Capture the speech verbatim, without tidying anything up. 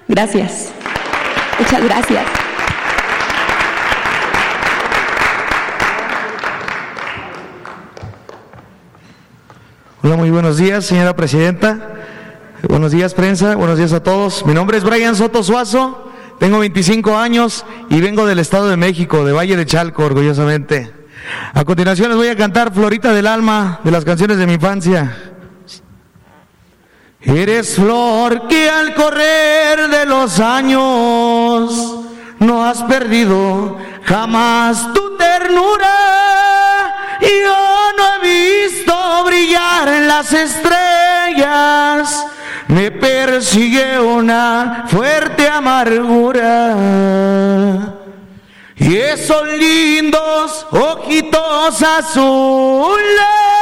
Gracias. Muchas gracias. Hola, muy buenos días, señora presidenta. Buenos días, prensa. Buenos días a todos. Mi nombre es Brian Soto Suazo. Tengo veinticinco años y vengo del Estado de México, de Valle de Chalco, orgullosamente. A continuación les voy a cantar Florita del Alma, de las canciones de mi infancia. Eres flor que al correr de los años no has perdido jamás tu ternura. Yo no he visto brillar en las estrellas, me persigue una fuerte amargura. Y esos lindos ojitos azules